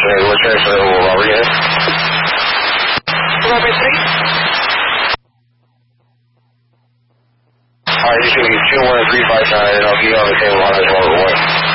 What's your name? Robert unit? Robert 3. Alright, just give me 21359 and I'll be on the same line as Robert 1.